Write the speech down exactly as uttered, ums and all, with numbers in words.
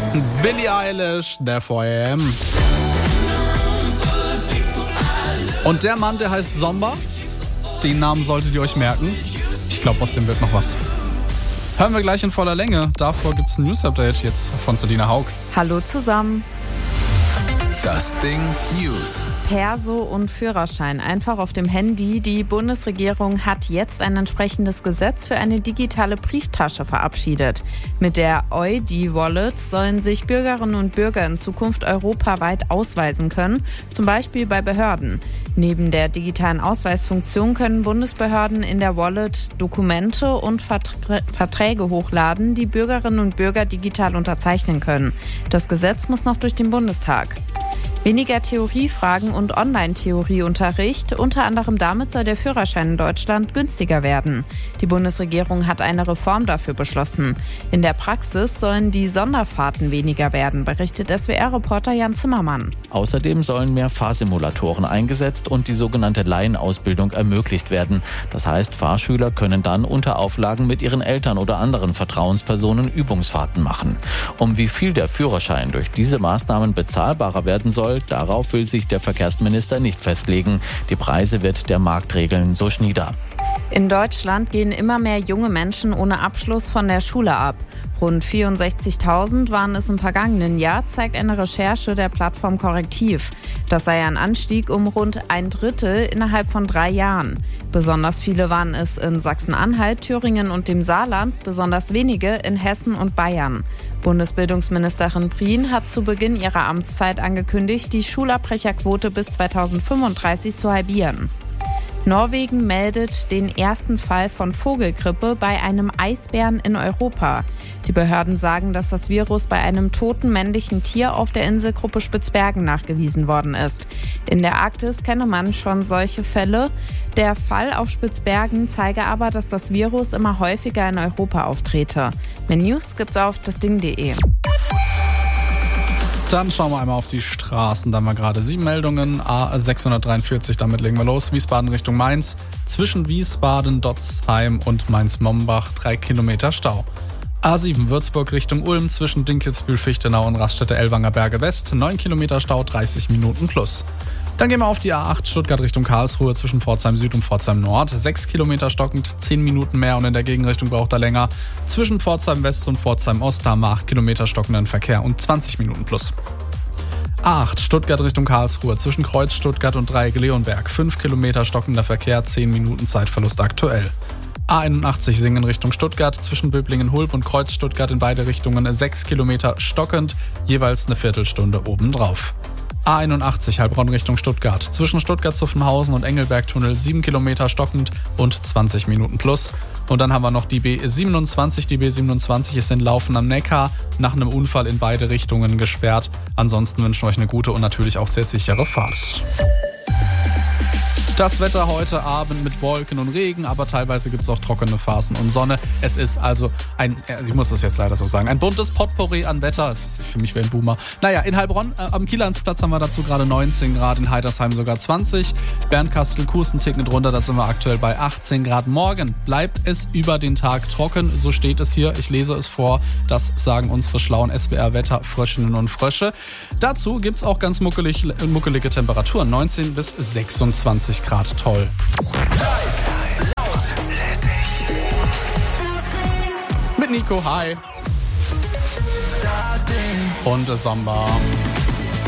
Billie Eilish, Therefore I Am. Und der Mann, der heißt Zomba. Den Namen solltet ihr euch merken. Ich glaube, aus dem wird noch was. Hören wir gleich in voller Länge. Davor gibt es ein News-Update jetzt von Selina Haug. Hallo zusammen. Das Ding News. Perso und Führerschein einfach auf dem Handy. Die Bundesregierung hat jetzt ein entsprechendes Gesetz für eine digitale Brieftasche verabschiedet. Mit der E U I D-Wallet sollen sich Bürgerinnen und Bürger in Zukunft europaweit ausweisen können, zum Beispiel bei Behörden. Neben der digitalen Ausweisfunktion können Bundesbehörden in der Wallet Dokumente und Verträ- Verträge hochladen, die Bürgerinnen und Bürger digital unterzeichnen können. Das Gesetz muss noch durch den Bundestag. Weniger Theoriefragen und Online-Theorieunterricht. Unter anderem damit soll der Führerschein in Deutschland günstiger werden. Die Bundesregierung hat eine Reform dafür beschlossen. In der Praxis sollen die Sonderfahrten weniger werden, berichtet S W R-Reporter Jan Zimmermann. Außerdem sollen mehr Fahrsimulatoren eingesetzt und die sogenannte Laienausbildung ermöglicht werden. Das heißt, Fahrschüler können dann unter Auflagen mit ihren Eltern oder anderen Vertrauenspersonen Übungsfahrten machen. Um wie viel der Führerschein durch diese Maßnahmen bezahlbarer werden soll, darauf will sich der Verkehrsminister nicht festlegen. Die Preise wird der Markt regeln, so Schnieder. In Deutschland gehen immer mehr junge Menschen ohne Abschluss von der Schule ab. Rund vierundsechzigtausend waren es im vergangenen Jahr, zeigt eine Recherche der Plattform Korrektiv. Das sei ein Anstieg um rund ein Drittel innerhalb von drei Jahren. Besonders viele waren es in Sachsen-Anhalt, Thüringen und dem Saarland, besonders wenige in Hessen und Bayern. Bundesbildungsministerin Prien hat zu Beginn ihrer Amtszeit angekündigt, die Schulabbrecherquote bis zweitausendfünfunddreißig zu halbieren. Norwegen meldet den ersten Fall von Vogelgrippe bei einem Eisbären in Europa. Die Behörden sagen, dass das Virus bei einem toten männlichen Tier auf der Inselgruppe Spitzbergen nachgewiesen worden ist. In der Arktis kenne man schon solche Fälle. Der Fall auf Spitzbergen zeige aber, dass das Virus immer häufiger in Europa auftrete. Mehr News gibt's auf dasding punkt de. Dann schauen wir einmal auf die Straßen. Da haben wir gerade sieben Meldungen. A sechshundertdreiundvierzig, damit legen wir los. Wiesbaden Richtung Mainz. Zwischen Wiesbaden, Dotzheim und Mainz-Mombach drei Kilometer Stau. A sieben Würzburg Richtung Ulm. Zwischen Dinkelsbühl, Fichtenau und Raststätte Ellwanger Berge West. neun Kilometer Stau, dreißig Minuten plus. Dann gehen wir auf die A acht Stuttgart Richtung Karlsruhe zwischen Pforzheim Süd und Pforzheim Nord. sechs Kilometer stockend, zehn Minuten mehr und in der Gegenrichtung braucht er länger. Zwischen Pforzheim West und Pforzheim Ost haben wir acht Kilometer stockenden Verkehr und zwanzig Minuten plus. A acht Stuttgart Richtung Karlsruhe zwischen Kreuz Stuttgart und Dreieck-Leonberg. fünf Kilometer stockender Verkehr, zehn Minuten Zeitverlust aktuell. A einundachtzig Singen Richtung Stuttgart zwischen Böblingen-Hulb und Kreuz Stuttgart in beide Richtungen sechs Kilometer stockend, jeweils eine Viertelstunde obendrauf. A einundachtzig Heilbronn Richtung Stuttgart. Zwischen Stuttgart-Zuffenhausen und Engelbergtunnel sieben Kilometer stockend und zwanzig Minuten plus. Und dann haben wir noch die B siebenundzwanzig. Die B siebenundzwanzig ist in Laufen am Neckar nach einem Unfall in beide Richtungen gesperrt. Ansonsten wünschen wir euch eine gute und natürlich auch sehr sichere Fahrt. Das Wetter heute Abend mit Wolken und Regen, aber teilweise gibt es auch trockene Phasen und Sonne. Es ist also ein, ich muss das jetzt leider so sagen, ein buntes Potpourri an Wetter. Das ist für mich wie ein Boomer. Naja, in Heilbronn äh, am Kielandsplatz haben wir dazu gerade neunzehn Grad, in Heidersheim sogar zwanzig. Bernkastel-Kues einen Ticken drunter, da sind wir aktuell bei achtzehn Grad. Morgen bleibt es über den Tag trocken, so steht es hier. Ich lese es vor, das sagen unsere schlauen S W R-Wetterfröschinnen und Frösche. Dazu gibt es auch ganz muckelig, muckelige Temperaturen, neunzehn bis sechsundzwanzig Grad. Toll. Live, laut, lässig. Mit Nico, hi. Das Ding. Und Samba.